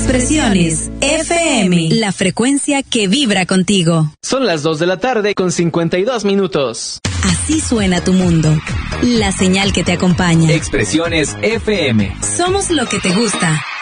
Expresiones FM, la frecuencia que vibra contigo. Son las 2 de la tarde con 52 minutos. Así suena tu mundo. La señal que te acompaña. Expresiones FM. Somos lo que te gusta.